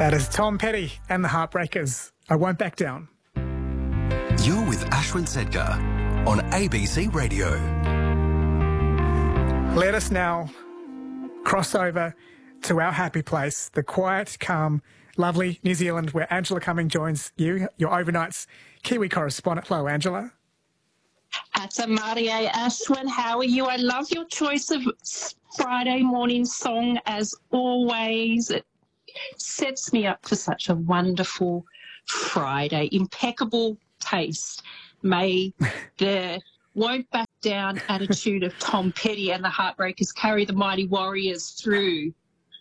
That is Tom Petty and the Heartbreakers. I Won't Back Down. You're with Ashwin Sedgar on ABC Radio. Let us now cross over to our happy place, the quiet, calm, lovely New Zealand, where Angela Cumming joins you, your overnight's Kiwi correspondent. Hello, Angela. Ata Maria Ashwin, how are you? I love your choice of Friday morning song as always. It sets me up for such a wonderful Friday. Impeccable taste. May the won't back down attitude of Tom Petty and the Heartbreakers carry the Mighty Warriors through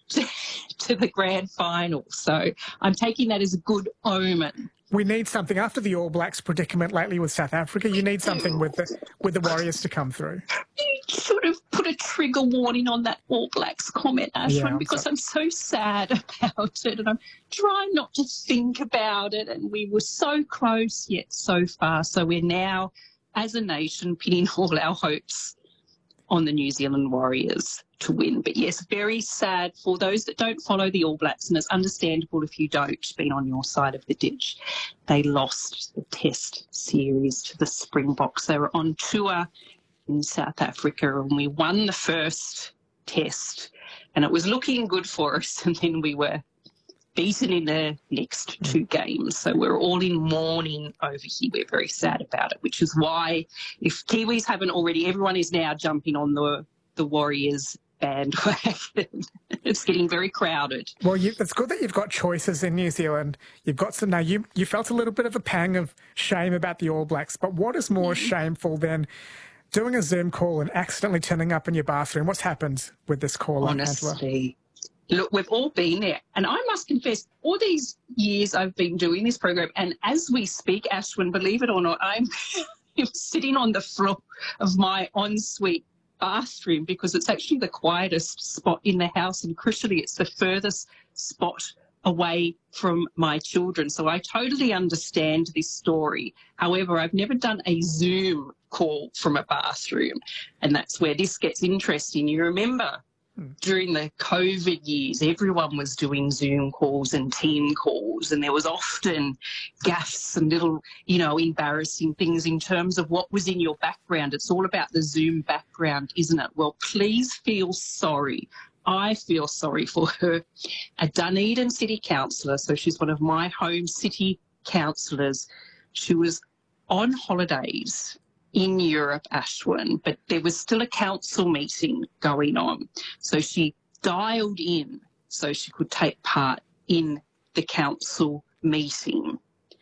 to the grand final. So I'm taking that as a good omen. We need something after the All Blacks predicament lately with South Africa. You need something with the Warriors to come through. You should have put a trigger warning on that All Blacks comment, Ashwin, because I'm so sad about it and I'm trying not to think about it. And we were so close yet so far. So we're now, as a nation, pinning all our hopes on the New Zealand Warriors to win. But yes, very sad for those that don't follow the All Blacks, and it's understandable if you don't, being on your side of the ditch. They lost the Test series to the Springboks. They were on tour in South Africa and we won the first Test and it was looking good for us, and then we were beaten in the next two games. So we're all in mourning over here. We're very sad about it, which is why, if Kiwis haven't already, everyone is now jumping on the Warriors bandwagon. It's getting very crowded. Well, it's good that you've got choices in New Zealand. You've got some now. You felt a little bit of a pang of shame about the All Blacks, but what is more shameful than doing a Zoom call and accidentally turning up in your bathroom? What's happened with this call, honestly, Angela? Look, we've all been there. And I must confess, all these years I've been doing this program, and as we speak, Ashwin, believe it or not, I'm sitting on the floor of my ensuite bathroom because it's actually the quietest spot in the house, and crucially it's the furthest spot away from my children. So I totally understand this story. However, I've never done a Zoom call from a bathroom, and that's where this gets interesting. You remember during the COVID years, everyone was doing Zoom calls and team calls, and there was often gaffes and little, embarrassing things in terms of what was in your background. It's all about the Zoom background, isn't it? Well, please feel sorry. I feel sorry for her, a Dunedin City Councillor, so she's one of my home city councillors. She was on holidays in Europe, Ashwin, but there was still a council meeting going on. So she dialed in so she could take part in the council meeting.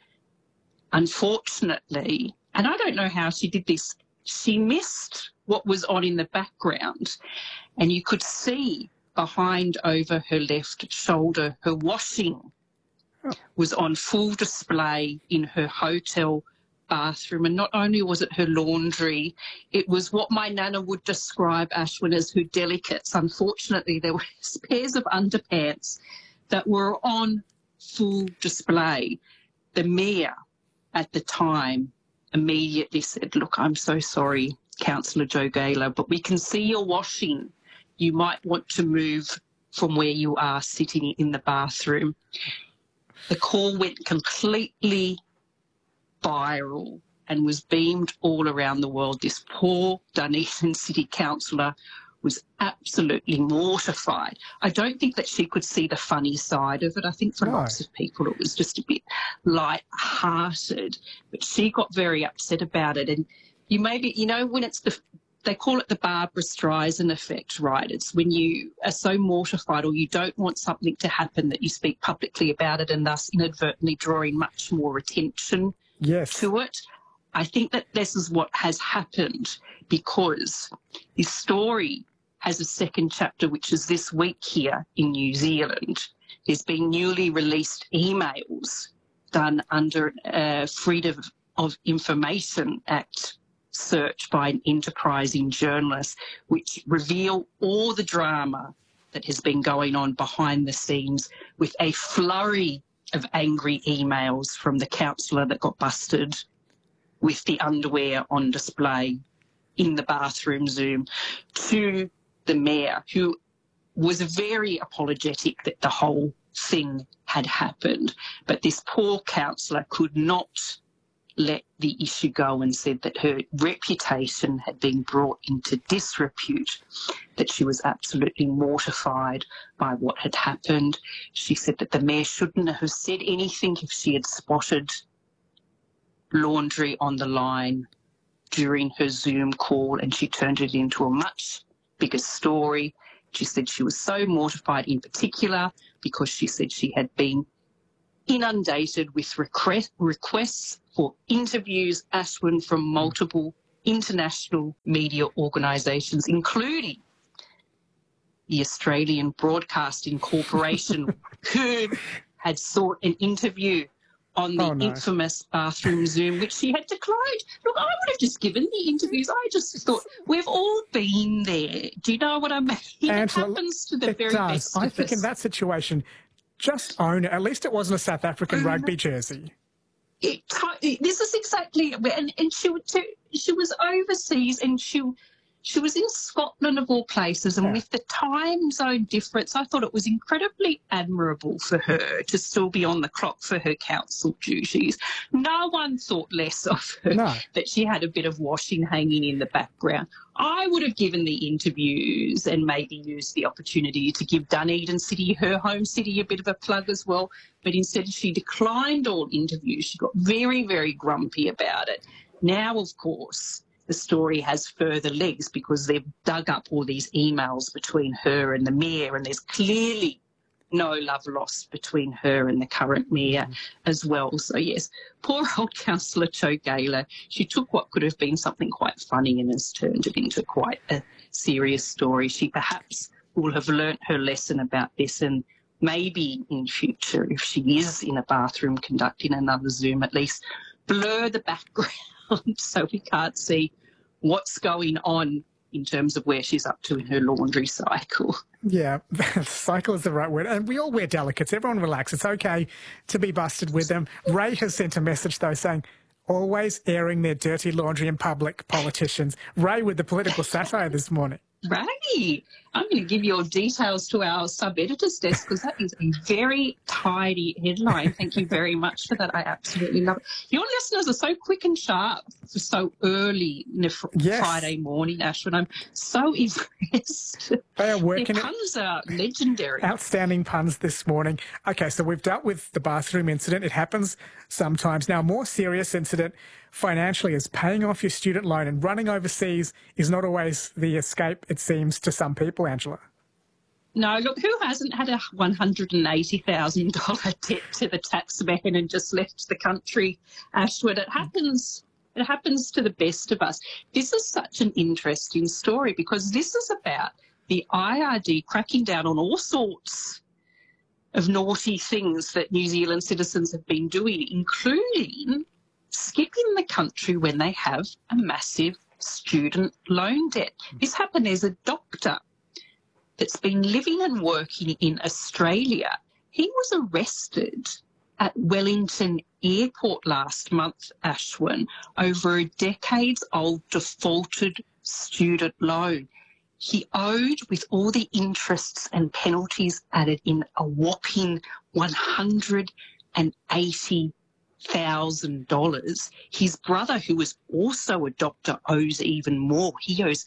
Unfortunately, and I don't know how she did this, she missed what was on in the background, and you could see behind over her left shoulder, her washing was on full display in her hotel bathroom. And not only was it her laundry, it was what my nana would describe, Ashwin, as her delicates. Unfortunately, there were pairs of underpants that were on full display. The mayor at the time immediately said, "Look, I'm so sorry, Councillor Joe Gaylor, but we can see your washing. You might want to move from where you are sitting in the bathroom." The call went completely viral and was beamed all around the world. This poor Dunedin City Councillor was absolutely mortified. I don't think that she could see the funny side of it. I think for lots of people it was just a bit light-hearted, but she got very upset about it. And when it's they call it the Barbara Streisand effect, right? It's when you are so mortified or you don't want something to happen that you speak publicly about it, and thus inadvertently drawing much more attention to it. I think that this is what has happened, because this story has a second chapter, which is this week here in New Zealand. There's been newly released emails done under Freedom of Information Act search by an enterprising journalist, which reveal all the drama that has been going on behind the scenes, with a flurry of angry emails from the councillor that got busted with the underwear on display in the bathroom Zoom, to the mayor, who was very apologetic that the whole thing had happened. But this poor counsellor could not let the issue go and said that her reputation had been brought into disrepute, that she was absolutely mortified by what had happened. She said that the mayor shouldn't have said anything if she had spotted laundry on the line during her Zoom call, and she turned it into a much bigger story. She said she was so mortified in particular because she said she had been inundated with requests for interviews, Ashwin, from multiple international media organisations, including the Australian Broadcasting Corporation, who had sought an interview on the infamous bathroom Zoom, which she had declined. Look, I would have just given the interviews. I just thought, we've all been there. Do you know what I mean? Angela, it happens to the very best of us. I think in that situation, just own it. At least it wasn't a South African rugby jersey. This is exactly, and she was overseas, and she was in Scotland of all places, and with the time zone difference, I thought it was incredibly admirable for her to still be on the clock for her council duties. No one thought less of her that she had a bit of washing hanging in the background. I would have given the interviews and maybe used the opportunity to give Dunedin City, her home city, a bit of a plug as well, but instead she declined all interviews. She got very, very grumpy about it. Now, of course, the story has further legs because they've dug up all these emails between her and the mayor, and there's clearly no love lost between her and the current mayor as well. So, yes, poor old Councillor Jo Gaylor, she took what could have been something quite funny and has turned it into quite a serious story. She perhaps will have learnt her lesson about this, and maybe in future, if she is in a bathroom conducting another Zoom, at least blur the background so we can't see what's going on in terms of where she's up to in her laundry cycle. Yeah, cycle is the right word. And we all wear delicates. Everyone relax. It's okay to be busted with them. Ray has sent a message, though, saying, always airing their dirty laundry in public, politicians. Ray with the political satire this morning. Ray, I'm going to give your details to our sub-editor's desk because that is a very tidy headline. Thank you very much for that. I absolutely love it. Your listeners are so quick and sharp for so early in a Friday morning, Ashwin. I'm so impressed. They are working. Their puns are legendary. Outstanding puns this morning. Okay, so we've dealt with the bathroom incident. It happens sometimes. Now, a more serious incident financially is paying off your student loan, and running overseas is not always the escape, it seems, to some people, Angela. No, look, who hasn't had a $180,000 debt to the taxman and just left the country, Ashwin? It happens to the best of us. This is such an interesting story because this is about the IRD cracking down on all sorts of naughty things that New Zealand citizens have been doing, including skipping the country when they have a massive student loan debt. This happened as a doctor that's been living and working in Australia. He was arrested at Wellington Airport last month, Ashwin, over a decades-old defaulted student loan. He owed, with all the interests and penalties added in, a whopping $180,000. His brother, who was also a doctor, owes even more. He owes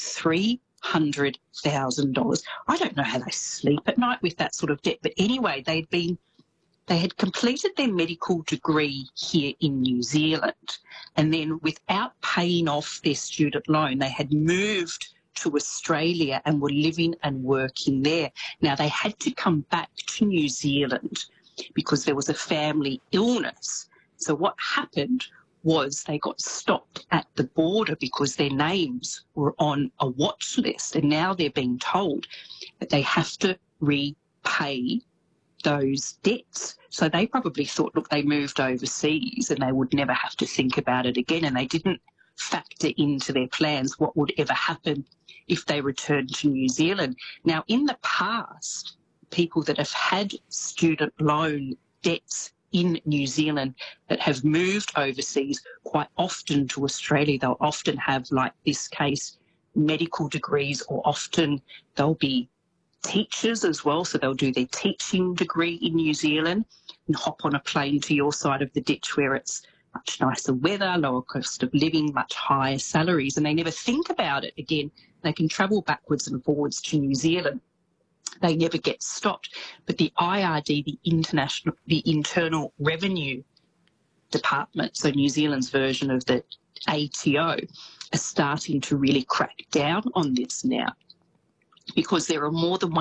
$300,000. I don't know how they sleep at night with that sort of debt. But anyway, they had completed their medical degree here in New Zealand, and then without paying off their student loan, they had moved to Australia and were living and working there. Now, they had to come back to New Zealand because there was a family illness. So what happened was they got stopped at the border because their names were on a watch list, and now they're being told that they have to repay those debts. So they probably thought, look, they moved overseas and they would never have to think about it again, and they didn't factor into their plans what would ever happen if they returned to New Zealand. Now, in the past, people that have had student loan debts in New Zealand that have moved overseas, quite often to Australia, they'll often have, like this case, medical degrees, or often they'll be teachers as well, so they'll do their teaching degree in New Zealand and hop on a plane to your side of the ditch where it's much nicer weather, lower cost of living, much higher salaries, and they never think about it again. They can travel backwards and forwards to New Zealand. They never get stopped. But the IRD, the Internal Revenue Department, so New Zealand's version of the ATO, are starting to really crack down on this now, because there are more than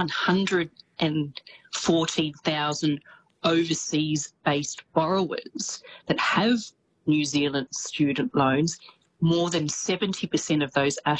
114,000 overseas-based borrowers that have New Zealand student loans. More than 70% of those